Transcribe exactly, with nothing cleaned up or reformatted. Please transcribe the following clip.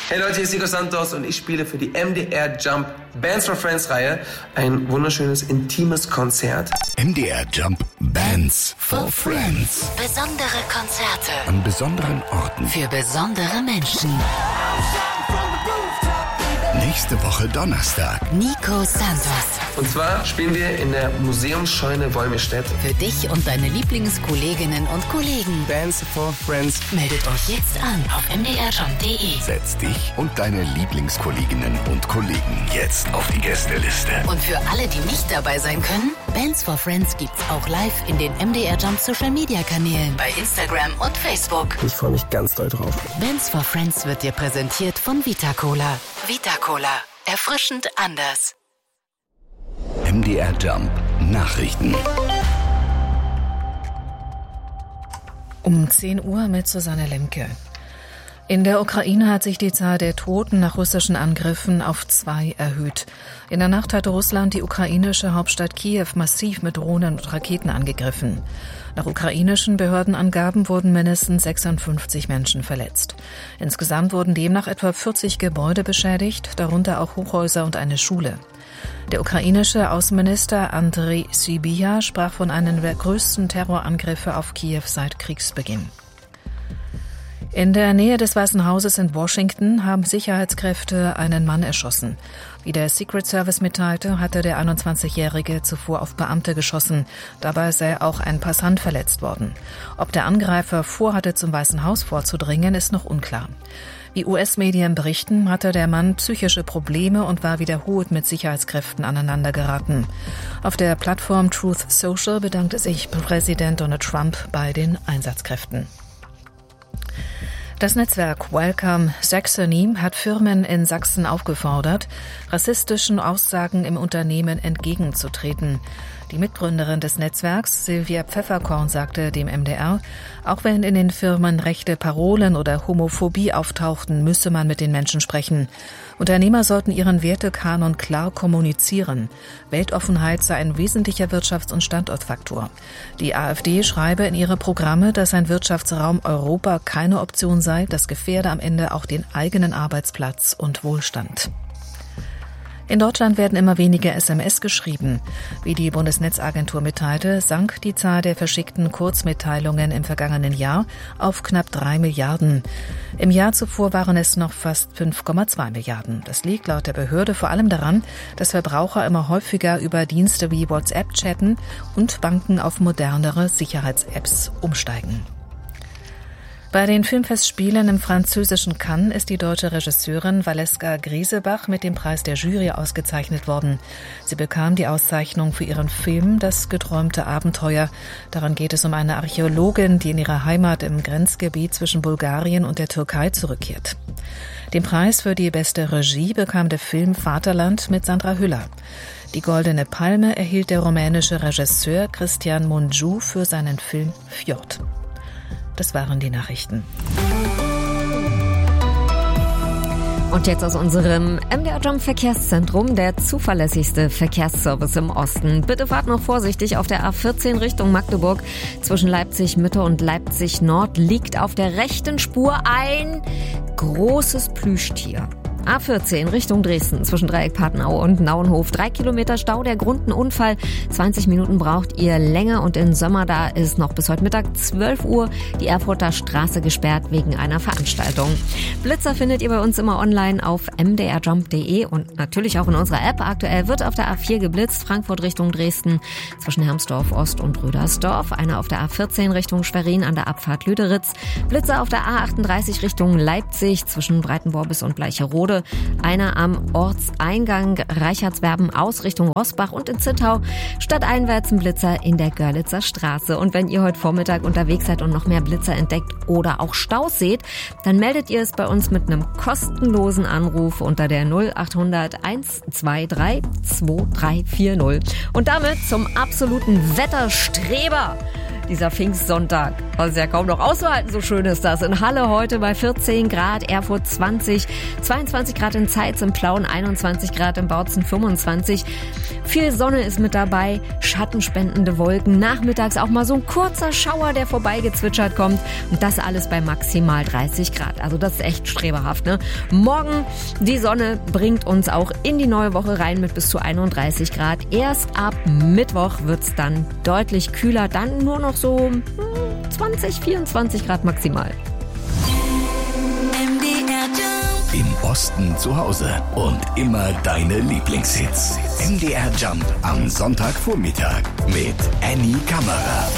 Hey Leute, hier ist Nico Santos und ich spiele für die M D R Jump Bands for Friends Reihe ein wunderschönes, intimes Konzert. M D R Jump Bands for Friends. Besondere Konzerte an besonderen Orten für besondere Menschen. Nächste Woche Donnerstag. Nico Santos. Und zwar spielen wir in der Museumsscheune Wolmirstedt. Für dich und deine Lieblingskolleginnen und Kollegen. Bands for Friends. Meldet euch jetzt an auf m d r jump punkt d e. Setz dich und deine Lieblingskolleginnen und Kollegen jetzt auf die Gästeliste. Und für alle, die nicht dabei sein können, Bands for Friends gibt's auch live in den M D R Jump Social Media Kanälen bei Instagram und Facebook. Ich freue mich ganz doll drauf. Bands for Friends wird dir präsentiert von Vita Cola. Vita Cola. Erfrischend anders. M D R Jump Nachrichten. Um zehn Uhr mit Susanne Lemke. In der Ukraine hat sich die Zahl der Toten nach russischen Angriffen auf zwei erhöht. In der Nacht hatte Russland die ukrainische Hauptstadt Kiew massiv mit Drohnen und Raketen angegriffen. Nach ukrainischen Behördenangaben wurden mindestens sechsundfünfzig Menschen verletzt. Insgesamt wurden demnach etwa vierzig Gebäude beschädigt, darunter auch Hochhäuser und eine Schule. Der ukrainische Außenminister Andrei Sybiha sprach von einem der größten Terrorangriffe auf Kiew seit Kriegsbeginn. In der Nähe des Weißen Hauses in Washington haben Sicherheitskräfte einen Mann erschossen. Wie der Secret Service mitteilte, hatte der einundzwanzigjährige zuvor auf Beamte geschossen. Dabei sei auch ein Passant verletzt worden. Ob der Angreifer vorhatte, zum Weißen Haus vorzudringen, ist noch unklar. Wie U S-Medien berichten, hatte der Mann psychische Probleme und war wiederholt mit Sicherheitskräften aneinandergeraten. Auf der Plattform Truth Social bedankte sich Präsident Donald Trump bei den Einsatzkräften. Das Netzwerk Welcome Saxony hat Firmen in Sachsen aufgefordert, rassistischen Aussagen im Unternehmen entgegenzutreten. Die Mitgründerin des Netzwerks, Silvia Pfefferkorn, sagte dem M D R, auch wenn in den Firmen rechte Parolen oder Homophobie auftauchten, müsse man mit den Menschen sprechen. Unternehmer sollten ihren Wertekanon klar kommunizieren. Weltoffenheit sei ein wesentlicher Wirtschafts- und Standortfaktor. Die AfD schreibe in ihre Programme, dass ein Wirtschaftsraum Europa keine Option sei, das gefährde am Ende auch den eigenen Arbeitsplatz und Wohlstand. In Deutschland werden immer weniger S M S geschrieben. Wie die Bundesnetzagentur mitteilte, sank die Zahl der verschickten Kurzmitteilungen im vergangenen Jahr auf knapp drei Milliarden. Im Jahr zuvor waren es noch fast fünf Komma zwei Milliarden. Das liegt laut der Behörde vor allem daran, dass Verbraucher immer häufiger über Dienste wie WhatsApp chatten und Banken auf modernere Sicherheits-Apps umsteigen. Bei den Filmfestspielen im französischen Cannes ist die deutsche Regisseurin Valeska Griesebach mit dem Preis der Jury ausgezeichnet worden. Sie bekam die Auszeichnung für ihren Film Das geträumte Abenteuer. Daran geht es um eine Archäologin, die in ihrer Heimat im Grenzgebiet zwischen Bulgarien und der Türkei zurückkehrt. Den Preis für die beste Regie bekam der Film Vaterland mit Sandra Hüller. Die Goldene Palme erhielt der rumänische Regisseur Cristian Mungiu für seinen Film Fjord. Das waren die Nachrichten. Und jetzt aus unserem M D R Jump Verkehrszentrum, der zuverlässigste Verkehrsservice im Osten. Bitte fahrt noch vorsichtig auf der A vierzehn Richtung Magdeburg. Zwischen Leipzig Mitte und Leipzig Nord liegt auf der rechten Spur ein großes Plüschtier. A vierzehn Richtung Dresden zwischen Dreieck-Patenau und Nauenhof. Drei Kilometer Stau, der Grund ein Unfall. zwanzig Minuten braucht ihr länger und in Sömmerda ist noch bis heute Mittag zwölf Uhr die Erfurter Straße gesperrt wegen einer Veranstaltung. Blitzer findet ihr bei uns immer online auf m d r jump punkt d e und natürlich auch in unserer App. Aktuell wird auf der A vier geblitzt, Frankfurt Richtung Dresden zwischen Hermsdorf Ost und Rödersdorf. Einer auf der A vierzehn Richtung Schwerin an der Abfahrt Lüderitz. Blitzer auf der A achtunddreißig Richtung Leipzig zwischen Breitenvorbis und Bleicherode. Einer am Ortseingang Reichertswerben aus Richtung Rossbach und in Zittau. Stadteinwärts ein Blitzer in der Görlitzer Straße. Und wenn ihr heute Vormittag unterwegs seid und noch mehr Blitzer entdeckt oder auch Staus seht, dann meldet ihr es bei uns mit einem kostenlosen Anruf unter der null achthundert eins zwei drei zwei drei vier null. Und damit zum absoluten Wetterstreber dieser Pfingstsonntag. Das ist ja kaum noch auszuhalten, so schön ist das. In Halle heute bei vierzehn Grad, Erfurt zwanzig, zweiundzwanzig Grad in Zeitz, im Plauen einundzwanzig Grad, im Bautzen fünfundzwanzig. Viel Sonne ist mit dabei, schattenspendende Wolken, nachmittags auch mal so ein kurzer Schauer, der vorbeigezwitschert kommt und das alles bei maximal dreißig Grad. Also das ist echt streberhaft, ne? Morgen, die Sonne bringt uns auch in die neue Woche rein mit bis zu einunddreißig Grad. Erst ab Mittwoch wird's dann deutlich kühler, dann nur noch so zwanzig, vierundzwanzig Grad maximal. Im Osten zu Hause und immer deine Lieblingshits. M D R Jump am Sonntagvormittag mit Annie Kammerer.